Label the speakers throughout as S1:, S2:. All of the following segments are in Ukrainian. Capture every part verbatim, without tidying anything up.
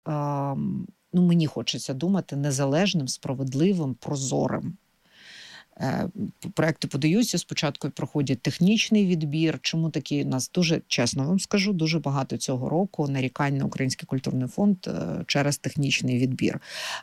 S1: ну, мені хочеться думати, незалежним, справедливим, прозорим. Проекти подаються, спочатку проходять технічний відбір. Чому такі у нас, дуже чесно вам скажу, дуже багато цього року нарікань на Український культурний фонд через технічний відбір.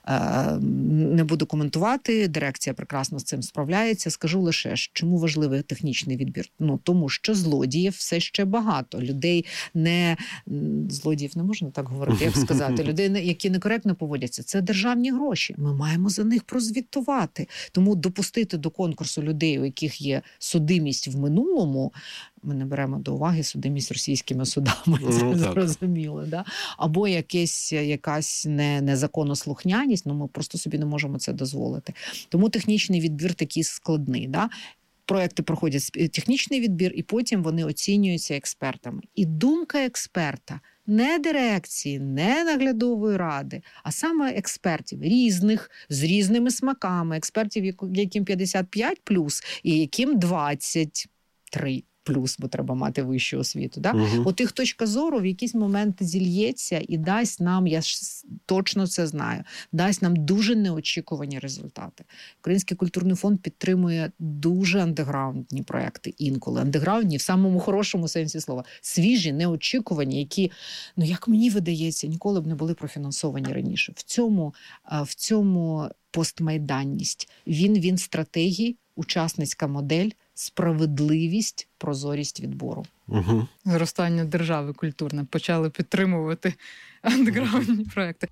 S1: Не буду коментувати, дирекція прекрасно з цим справляється. Скажу лише, чому важливий технічний відбір. Ну, тому що злодіїв все ще багато. Людей не... Злодіїв не можна так говорити, як сказати. Людей, які некоректно поводяться. Це державні гроші. Ми маємо за них прозвітувати. Тому допустити до конкурсу людей, у яких є судимість в минулому, ми не беремо до уваги судимість російськими судами, ну, це зрозуміло, да? Або якесь, якась не, незаконнослухняність, ну ми просто собі не можемо це дозволити. Тому технічний відбір такий складний. Да? Проекти проходять технічний відбір, і потім вони оцінюються експертами. І думка експерта не дирекції, не наглядової ради, а саме експертів різних, з різними смаками, експертів, яким п'ятдесят п'ять плюс і яким двадцять три плюс, бо треба мати вищу освіту. Да? Угу. От їх точка зору в якийсь момент зільється і дасть нам, я ж точно це знаю, дасть нам дуже неочікувані результати. Український культурний фонд підтримує дуже андеграундні проекти інколи. Андеграундні в самому хорошому сенсі слова. Свіжі, неочікувані, які, ну як мені видається, ніколи б не були профінансовані раніше. В цьому, в цьому постмайданність. Він, він стратегії, учасницька модель, справедливість, прозорість відбору.
S2: Угу. Зростання держави культурне. Почали підтримувати андеграундні проекти.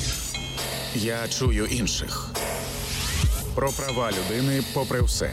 S3: Я чую інших. Про права людини попри все.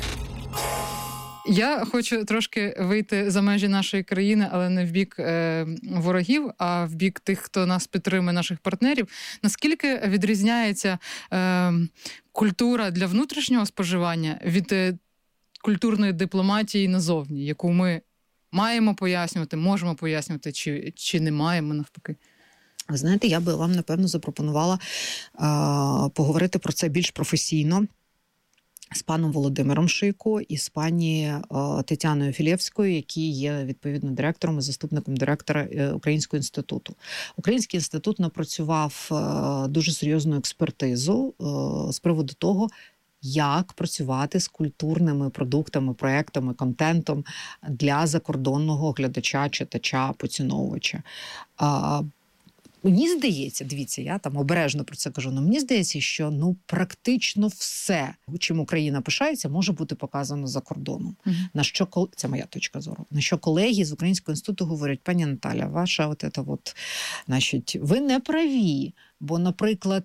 S2: Я хочу трошки вийти за межі нашої країни, але не в бік е, ворогів, а в бік тих, хто нас підтримує, наших партнерів. Наскільки відрізняється е, культура для внутрішнього споживання від е, культурної дипломатії назовні, яку ми маємо пояснювати, можемо пояснювати, чи, чи не маємо навпаки?
S1: Ви знаєте, я би вам, напевно, запропонувала е, поговорити про це більш професійно з паном Володимиром Шийко і з пані е, Тетяною Філєвською, які є, відповідно, директором і заступником директора е, Українського інституту. Український інститут напрацював е, дуже серйозну експертизу е, з приводу того, як працювати з культурними продуктами, проектами, контентом для закордонного глядача, читача, поціновувача. А, мені здається, дивіться, я там обережно про це кажу, але мені здається, що ну практично все, чим Україна пишається, може бути показано за кордоном. Mm-hmm. На що, це моя точка зору, на що колеги з Українського інституту говорять: пані Наталя, ваша от це от, значить, ви не праві. Бо, наприклад,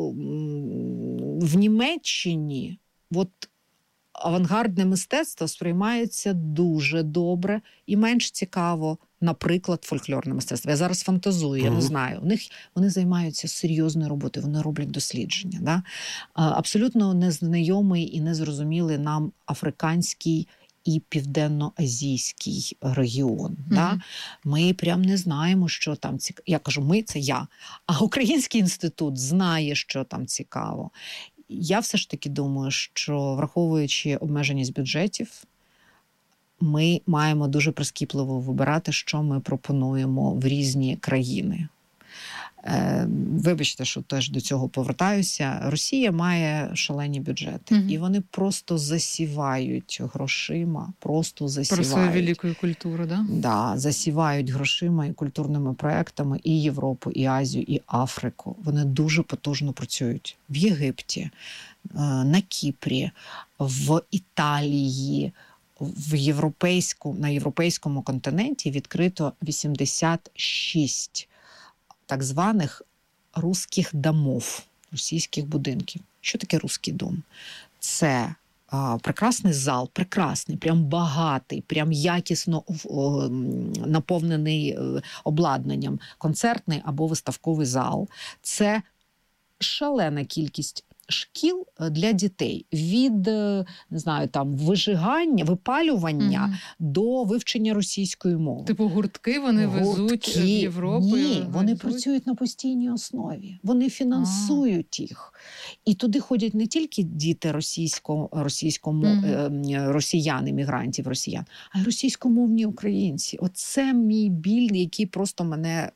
S1: в Німеччині от авангардне мистецтво сприймається дуже добре і менш цікаво, наприклад, фольклорне мистецтво. Я зараз фантазую, я не знаю. У них вони займаються серйозною роботою, вони роблять дослідження. Да? Абсолютно незнайомий і незрозумілий нам африканський і південно-азійський регіон. Mm-hmm. Да? Ми прям не знаємо, що там цікаво. Я кажу, ми – це я. А Український інститут знає, що там цікаво. Я все ж таки думаю, що, враховуючи обмеженість бюджетів, ми маємо дуже прискіпливо вибирати, що ми пропонуємо в різні країни. Вибачте, що теж до цього повертаюся. Росія має шалені бюджети. Угу. І вони просто засівають грошима, просто засівають.
S2: Про свою велику культуру, да?
S1: Да, засівають грошима і культурними проектами і Європу, і Азію, і Африку. Вони дуже потужно працюють. В Єгипті, на Кіпрі, в Італії, в європейську, на європейському континенті відкрито вісімдесят шість так званих русських домов, російських будинків. Що таке русський дом? Це а, прекрасний зал, прекрасний, прям багатий, прям якісно о, наповнений обладнанням, концертний або виставковий зал. Це шалена кількість шкіл для дітей від, не знаю, там вижигання, випалювання угу. до вивчення російської мови.
S2: Типу гуртки вони гуртки, везуть в Європу?
S1: Ні, вони везуть? Працюють на постійній основі. Вони фінансують а. їх. І туди ходять не тільки діти російсько, російському, угу. росіян, іммігрантів росіян, а й російськомовні українці. Оце мій біль, який просто мене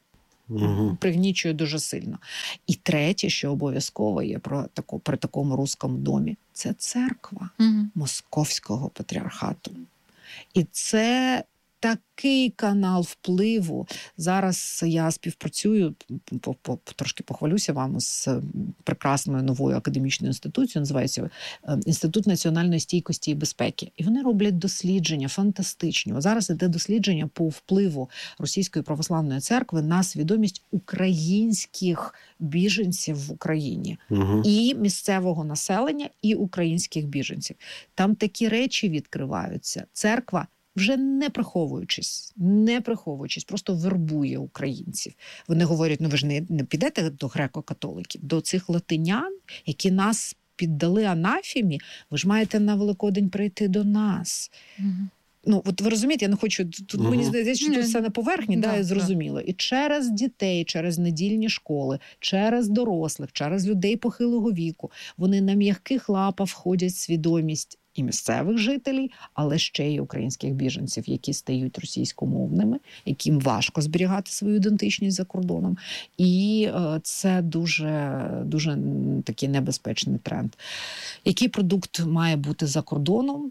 S4: Угу.
S1: Пригнічує дуже сильно. І третє, що обов'язково є про таку, при такому руському домі, це церква
S2: угу.
S1: Московського патріархату. І це такий канал впливу. Зараз я співпрацюю, по, по, трошки похвалюся вам, з прекрасною новою академічною інституцією, називається Інститут національної стійкості і безпеки. І вони роблять дослідження фантастичні. О, зараз іде дослідження по впливу Російської православної церкви на свідомість українських біженців в Україні.
S4: Угу.
S1: І місцевого населення, і українських біженців. Там такі речі відкриваються. Церква, вже не приховуючись, не приховуючись, просто вербує українців. Вони говорять, ну ви ж не, не підете до греко-католиків, до цих латинян, які нас піддали анафемі, ви ж маєте на Великодень прийти до нас.
S2: Угу.
S1: Ну, от ви розумієте, я не хочу, тут
S4: Угу.
S1: мені здається, що тут все на поверхні, да,
S2: да,
S1: і зрозуміло. І через дітей, через недільні школи, через дорослих, через людей похилого віку, вони на м'яких лапах входять в свідомість і місцевих жителів, але ще й українських біженців, які стають російськомовними, яким важко зберігати свою ідентичність за кордоном. І е, це дуже, дуже такий небезпечний тренд. Який продукт має бути за кордоном?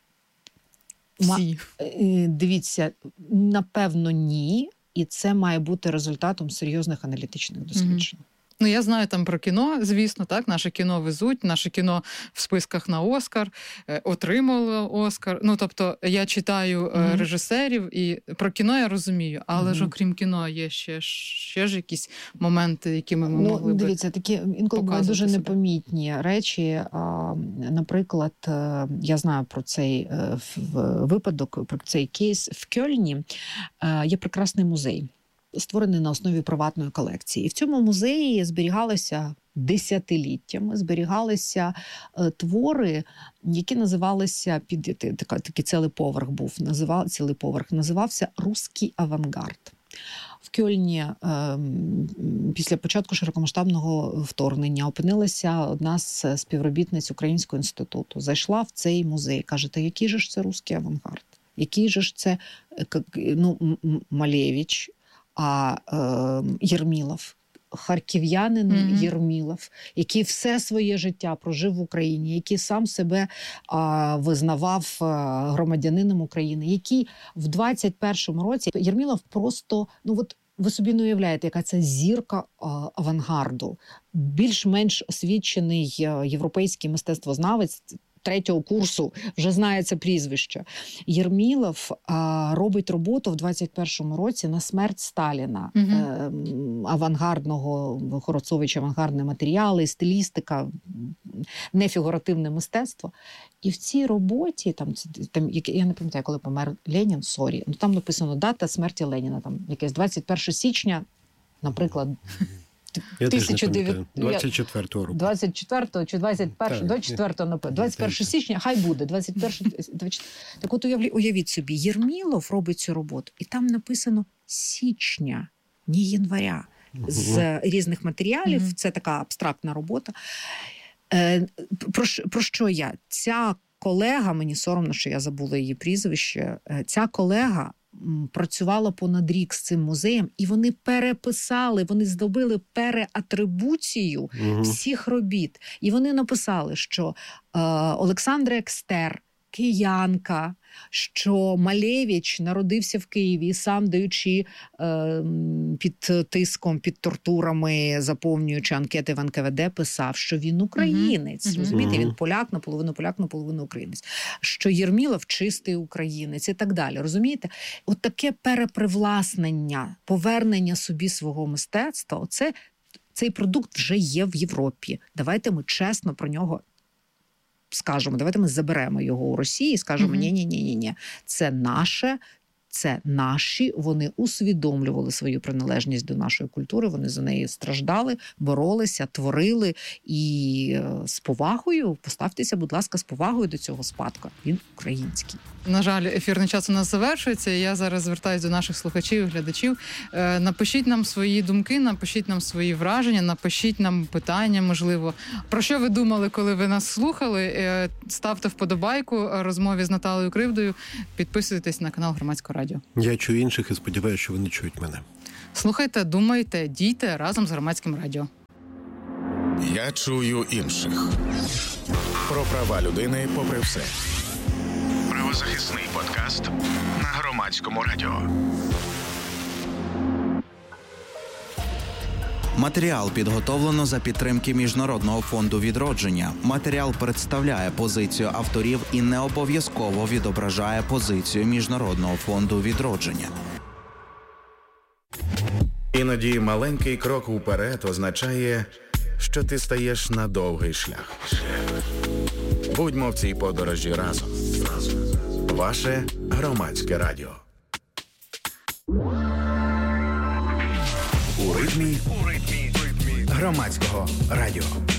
S2: Всі.
S1: Дивіться, напевно, ні. І це має бути результатом серйозних аналітичних досліджень.
S2: Ну, я знаю там про кіно, звісно, так, наше кіно везуть, наше кіно в списках на Оскар, е, отримало Оскар. Ну, тобто, я читаю е, mm-hmm. режисерів, і про кіно я розумію, але mm-hmm. ж окрім кіно є ще, ще ж якісь моменти, які ми
S1: ну,
S2: могли би
S1: дивіться, такі інколи бувають дуже себе. непомітні речі. А, наприклад, я знаю про цей випадок, про цей кейс в Кьольні. Є прекрасний музей, створений на основі приватної колекції. І в цьому музеї зберігалися десятиліттями, зберігалися е, твори, які називалися, під така, такий цілий поверх був, називав, цілий поверх, називався «Руський авангард». В Кьольні е, після початку широкомасштабного вторгнення опинилася одна з співробітниць Українського інституту. Зайшла в цей музей, каже, та який же ж це «Руський авангард»? Який же ж це ну, Малевич, а е, Єрмілов, харків'янин mm-hmm. Єрмілов, який все своє життя прожив в Україні, який сам себе а, визнавав а, громадянином України, який в двадцять першому році, Єрмілов просто, ну от ви собі не уявляєте, яка це зірка а, авангарду, більш-менш освічений європейський мистецтвознавець, третього курсу, вже знає це прізвище. Єрмілов а, робить роботу в двадцять першому році на смерть Сталіна.
S2: Угу.
S1: Е, авангардного, Хорацовича, авангардні матеріали, стилістика, нефігуративне мистецтво. І в цій роботі, там, там я не пам'ятаю, коли помер Ленін, сорі, ну там написано дата смерті Леніна, там якесь двадцять перше січня, наприклад,
S4: Я тисяча дев'ятсот двадцять четвертого року.
S1: двадцять четвертого чи двадцять першого, до четвертого, напевно. двадцять перше січня, хай буде, двадцять першого. Так от уявіть собі, Єрмілов робить цю роботу, і там написано січня, не января, з різних матеріалів, mm-hmm. це така абстрактна робота. Про, про що я? Ця колега, мені соромно, що я забула її прізвище, ця колега працювала понад рік з цим музеєм, і вони переписали, вони здобили переатрибуцію угу. всіх робіт. І вони написали, що е, Олександра Екстер, киянка, що Малевич народився в Києві і сам, даючи е, під тиском, під тортурами, заповнюючи анкети в ен ка ве де, писав, що він українець. Mm-hmm. Розумієте, він поляк, наполовину поляк, наполовину українець. Що Єрмілов чистий українець і так далі. Розумієте? От таке перепривласнення, повернення собі свого мистецтва, оце, цей продукт вже є в Європі. Давайте ми чесно про нього скажемо, давайте ми заберемо його у Росії і скажемо, ні-ні-ні-ні, це наше, це наші, вони усвідомлювали свою приналежність до нашої культури, вони за неї страждали, боролися, творили, і з повагою, поставтеся, будь ласка, з повагою до цього спадка. Він український.
S2: На жаль, ефірний час у нас завершується. Я зараз звертаюся до наших слухачів і глядачів. Напишіть нам свої думки, напишіть нам свої враження, напишіть нам питання, можливо. Про що ви думали, коли ви нас слухали? Ставте вподобайку розмові з Наталею Кривдою. Підписуйтесь на канал Громадського радіо.
S4: Я чую інших і сподіваюся, що вони чують мене.
S2: Слухайте, думайте, дійте разом з Громадським радіо.
S3: Я чую інших. Про права людини попри все. Правозахисний подкаст на Громадському радіо.
S5: Матеріал підготовлено за підтримки Міжнародного фонду відродження. Матеріал представляє позицію авторів і не обов'язково відображає позицію Міжнародного фонду відродження.
S3: Іноді маленький крок уперед означає, що ти стаєш на довгий шлях. Будьмо в цій подорожі разом. Ваше Громадське радіо. У ритмі Громадського радіо.